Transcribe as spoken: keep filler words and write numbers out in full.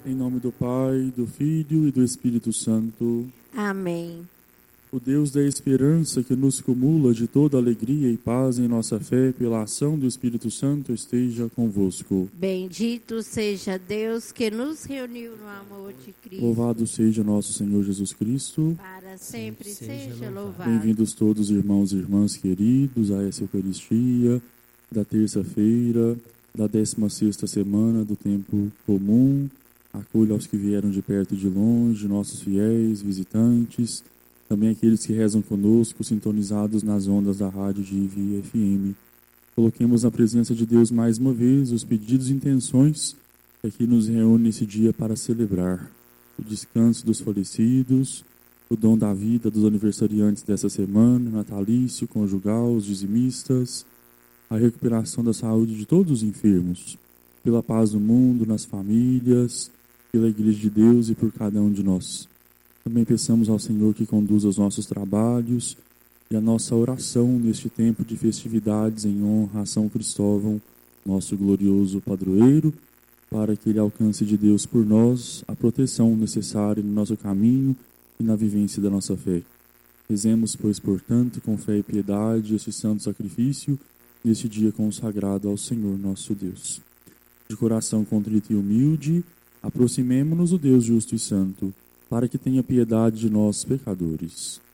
Em nome do Pai, do Filho e do Espírito Santo. Amém. O Deus da esperança, que nos cumula de toda alegria e paz em nossa fé pela ação do Espírito Santo, esteja convosco. Bendito seja Deus que nos reuniu no amor de Cristo. Louvado seja nosso Senhor Jesus Cristo. Para sempre seja louvado. Bem-vindos todos, irmãos e irmãs queridos, a essa Eucaristia da terça-feira, da décima sexta semana do tempo comum. Acolha aos que vieram de perto e de longe, nossos fiéis, visitantes, também aqueles que rezam conosco, sintonizados nas ondas da Rádio D I V F M. Coloquemos na presença de Deus mais uma vez os pedidos e intenções que aqui nos reúne nesse dia para celebrar o descanso dos falecidos, o dom da vida dos aniversariantes dessa semana, natalício, conjugal, os dizimistas, a recuperação da saúde de todos os enfermos, pela paz do mundo, nas famílias, pela Igreja de Deus e por cada um de nós. Também peçamos ao Senhor que conduza os nossos trabalhos e a nossa oração neste tempo de festividades em honra a São Cristóvão, nosso glorioso padroeiro, para que ele alcance de Deus por nós a proteção necessária no nosso caminho e na vivência da nossa fé. Rezemos, pois, portanto, com fé e piedade, este santo sacrifício, neste dia consagrado ao Senhor nosso Deus. De coração contrito e humilde, aproximemo-nos do Deus justo e santo, para que tenha piedade de nós, pecadores.